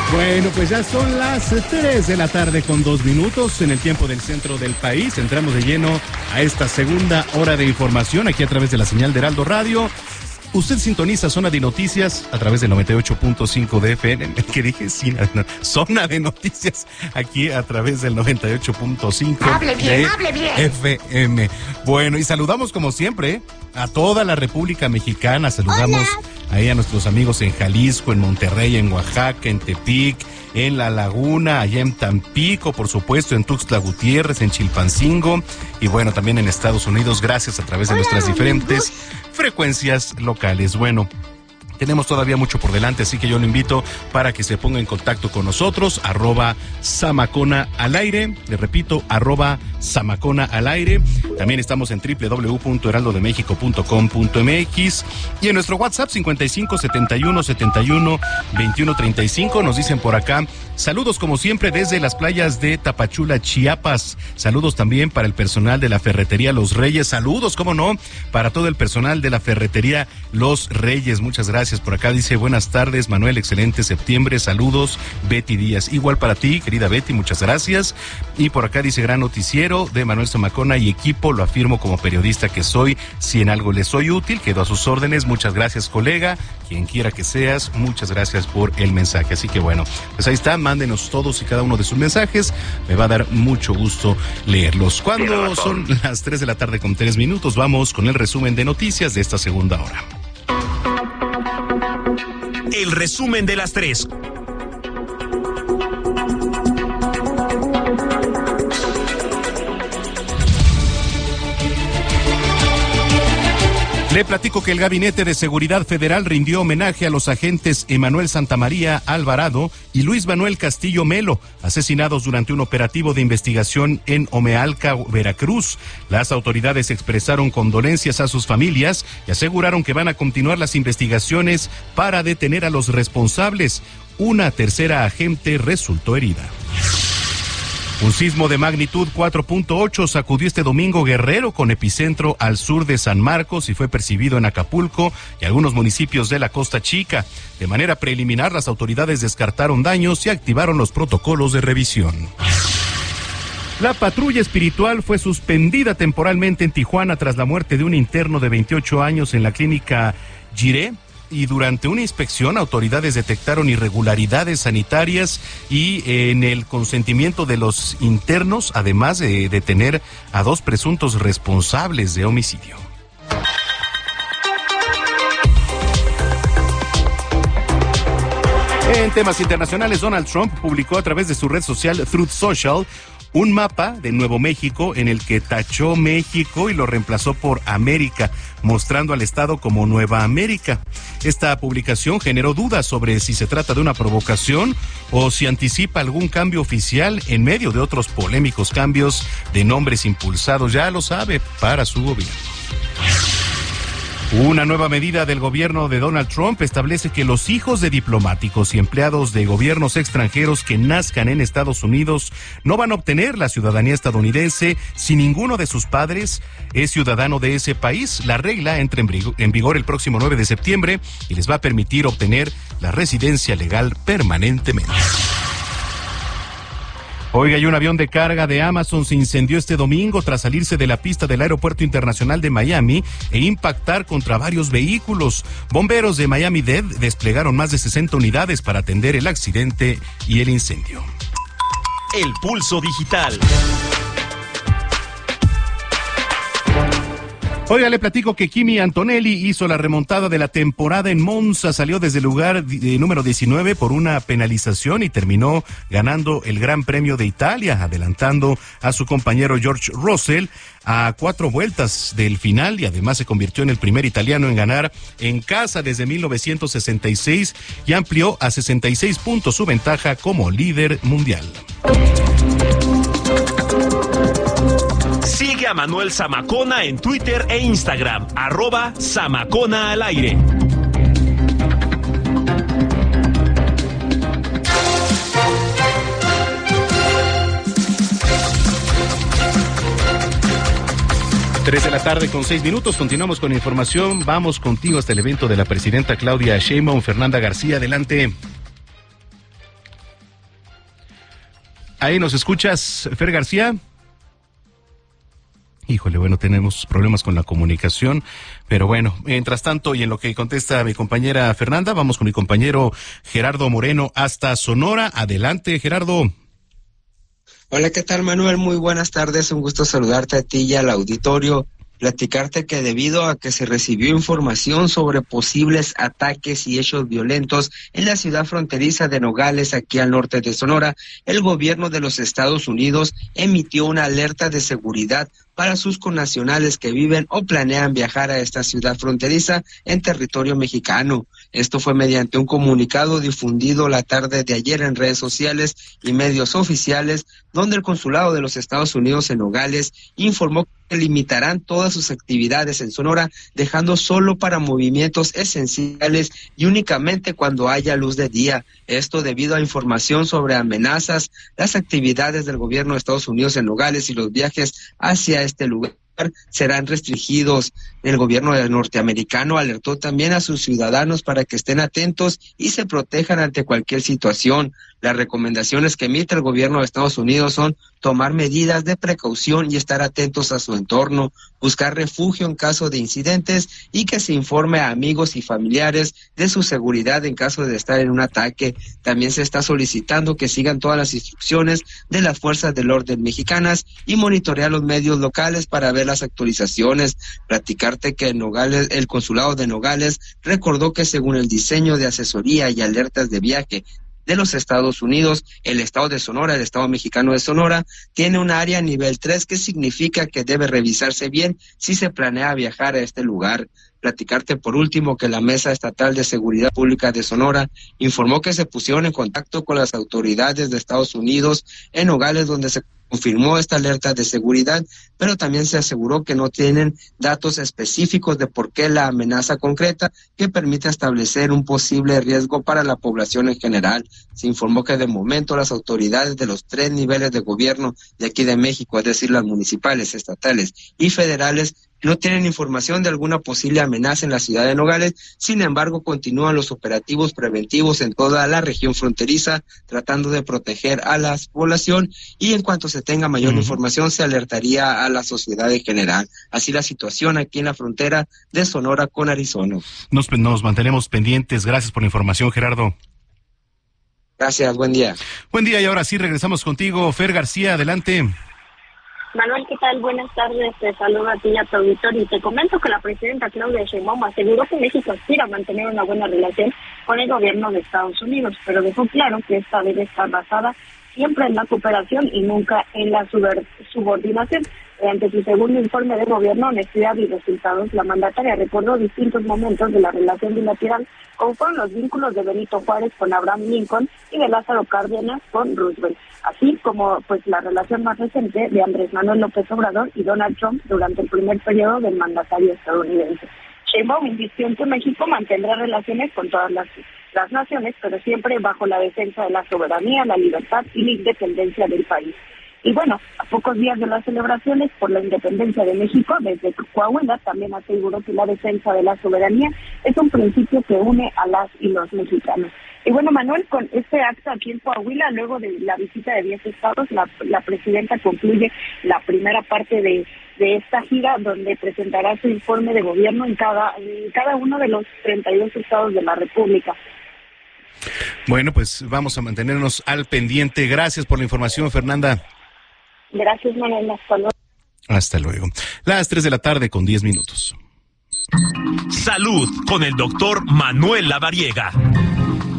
Bueno, pues ya son las 3 de la tarde con 2 minutos en el tiempo del centro del país. Entramos de lleno a esta segunda hora de información aquí a través de la señal de Heraldo Radio. Usted sintoniza Zona de Noticias a través del 98.5 de FM. ¿Qué dije? Sí, no, Zona de Noticias aquí a través del 98.5 de FM. Bueno, y saludamos como siempre a toda la República Mexicana. Saludamos ahí a nuestros amigos en Jalisco, en Monterrey, en Oaxaca, en Tepic, en La Laguna, allá en Tampico, por supuesto, en Tuxtla Gutiérrez, en Chilpancingo y bueno, también en Estados Unidos, gracias a través de nuestras diferentes frecuencias locales. Bueno, tenemos todavía mucho por delante, así que yo lo invito para que se ponga en contacto con nosotros, @Zamacona al aire, le repito, @Zamacona al aire. También estamos en www.heraldodemexico.com.mx y en nuestro WhatsApp 55 71 71 21 35. Nos dicen por acá, saludos como siempre desde las playas de Tapachula, Chiapas. Saludos también para el personal de la Ferretería Los Reyes. Saludos, cómo no, para todo el personal de la Ferretería Los Reyes. Muchas gracias. Por acá dice, buenas tardes, Manuel, excelente septiembre. Saludos, Betty Díaz. Igual para ti, querida Betty, muchas gracias. Y por acá dice, gran noticiero de Manuel Zamacona y equipo, lo afirmo como periodista que soy. Si en algo le soy útil, quedo a sus órdenes. Muchas gracias, colega, quien quiera que seas, muchas gracias por el mensaje. Así que bueno, pues ahí está, mándenos todos y cada uno de sus mensajes, me va a dar mucho gusto leerlos. Cuando son las 3 de la tarde con 3 minutos, vamos con el resumen de noticias de esta segunda hora. El resumen de las 3. Le platico que el Gabinete de Seguridad Federal rindió homenaje a los agentes Emanuel Santamaría Alvarado y Luis Manuel Castillo Melo, asesinados durante un operativo de investigación en Omealca, Veracruz. Las autoridades expresaron condolencias a sus familias y aseguraron que van a continuar las investigaciones para detener a los responsables. Una tercera agente resultó herida. Un sismo de magnitud 4.8 sacudió este domingo Guerrero, con epicentro al sur de San Marcos, y fue percibido en Acapulco y algunos municipios de la Costa Chica. De manera preliminar, las autoridades descartaron daños y activaron los protocolos de revisión. La patrulla espiritual fue suspendida temporalmente en Tijuana tras la muerte de un interno de 28 años en la clínica Jiré. Y durante una inspección, autoridades detectaron irregularidades sanitarias y en el consentimiento de los internos, además de detener a 2 presuntos responsables de homicidio. En temas internacionales, Donald Trump publicó a través de su red social Truth Social un mapa de Nuevo México en el que tachó México y lo reemplazó por América, mostrando al estado como Nueva América. Esta publicación generó dudas sobre si se trata de una provocación o si anticipa algún cambio oficial en medio de otros polémicos cambios de nombres impulsados, ya lo sabe, para su gobierno. Una nueva medida del gobierno de Donald Trump establece que los hijos de diplomáticos y empleados de gobiernos extranjeros que nazcan en Estados Unidos no van a obtener la ciudadanía estadounidense si ninguno de sus padres es ciudadano de ese país. La regla entra en vigor el próximo 9 de septiembre y les va a permitir obtener la residencia legal permanentemente. Oiga, y un avión de carga de Amazon se incendió este domingo tras salirse de la pista del Aeropuerto Internacional de Miami e impactar contra varios vehículos. Bomberos de Miami-Dade desplegaron más de 60 unidades para atender el accidente y el incendio. El pulso digital. Oiga, le platico que Kimi Antonelli hizo la remontada de la temporada en Monza, salió desde el lugar número 19 por una penalización y terminó ganando el Gran Premio de Italia, adelantando a su compañero George Russell a 4 vueltas del final, y además se convirtió en el primer italiano en ganar en casa desde 1966 y amplió a 66 puntos su ventaja como líder mundial. Sigue a Manuel Zamacona en Twitter e Instagram, @Zamacona al aire. Tres de la tarde con 6 minutos, continuamos con información. Vamos contigo hasta el evento de la presidenta Claudia Sheinbaum. Fernanda García, adelante. Ahí nos escuchas, Fer García. Híjole, bueno, tenemos problemas con la comunicación, pero bueno, mientras tanto, y en lo que contesta mi compañera Fernanda, vamos con mi compañero Gerardo Moreno hasta Sonora. Adelante, Gerardo. Hola, ¿qué tal, Manuel? Muy buenas tardes, un gusto saludarte a ti y al auditorio. Platicarte que debido a que se recibió información sobre posibles ataques y hechos violentos en la ciudad fronteriza de Nogales, aquí al norte de Sonora, el gobierno de los Estados Unidos emitió una alerta de seguridad para sus connacionales que viven o planean viajar a esta ciudad fronteriza en territorio mexicano. Esto fue mediante un comunicado difundido la tarde de ayer en redes sociales y medios oficiales, donde el Consulado de los Estados Unidos en Nogales informó que limitarán todas sus actividades en Sonora, dejando solo para movimientos esenciales y únicamente cuando haya luz de día. Esto debido a información sobre amenazas, las actividades del gobierno de Estados Unidos en Nogales y los viajes hacia este lugar serán restringidos. El gobierno norteamericano alertó también a sus ciudadanos para que estén atentos y se protejan ante cualquier situación. Las recomendaciones que emite el gobierno de Estados Unidos son tomar medidas de precaución y estar atentos a su entorno, buscar refugio en caso de incidentes y que se informe a amigos y familiares de su seguridad en caso de estar en un ataque. También se está solicitando que sigan todas las instrucciones de las fuerzas del orden mexicanas y monitorear los medios locales para ver las actualizaciones. Platicarte que en Nogales, el consulado de Nogales recordó que según el diseño de asesoría y alertas de viaje de los Estados Unidos, el estado de Sonora, el estado mexicano de Sonora, tiene un área nivel 3, que significa que debe revisarse bien si se planea viajar a este lugar. Platicarte por último que la Mesa Estatal de Seguridad Pública de Sonora informó que se pusieron en contacto con las autoridades de Estados Unidos en Nogales, donde se confirmó esta alerta de seguridad, pero también se aseguró que no tienen datos específicos de por qué la amenaza concreta que permite establecer un posible riesgo para la población en general. Se informó que de momento las autoridades de los 3 niveles de gobierno de aquí de México, es decir, las municipales, estatales y federales, no tienen información de alguna posible amenaza en la ciudad de Nogales. Sin embargo, continúan los operativos preventivos en toda la región fronteriza, tratando de proteger a la población, y en cuanto se tenga mayor información se alertaría a la sociedad en general. Así la situación aquí en la frontera de Sonora con Arizona. Nos mantenemos pendientes. Gracias por la información, Gerardo. Gracias, buen día. Buen día, y ahora sí regresamos contigo, Fer García, adelante. Manuel, ¿qué tal? Buenas tardes, te saludo a ti y a tu auditorio y te comento que la presidenta Claudia Sheinbaum aseguró que México aspira a mantener una buena relación con el gobierno de Estados Unidos, pero dejó claro que esta debe estar basada siempre en la cooperación y nunca en la subordinación. Durante su segundo informe de gobierno, honestidad y resultados, la mandataria recordó distintos momentos de la relación bilateral, como fueron los vínculos de Benito Juárez con Abraham Lincoln y de Lázaro Cárdenas con Roosevelt, así como pues la relación más reciente de Andrés Manuel López Obrador y Donald Trump durante el primer periodo del mandatario estadounidense. Sheinbaum insistió en que México mantendrá relaciones con todas las naciones, pero siempre bajo la defensa de la soberanía, la libertad y la independencia del país. Y bueno, a pocos días de las celebraciones por la independencia de México, desde Coahuila también aseguró que la defensa de la soberanía es un principio que une a las y los mexicanos. Y bueno, Manuel, con este acto aquí en Coahuila, luego de la visita de 10 estados, la presidenta concluye la primera parte de esta gira, donde presentará su informe de gobierno en cada uno de los 32 estados de la República. Bueno, pues vamos a mantenernos al pendiente. Gracias por la información, Fernanda. Gracias, Manuel. Hasta luego. Hasta luego. Las 3 de la tarde con 10 minutos. Salud con el doctor Manuel Lavariega.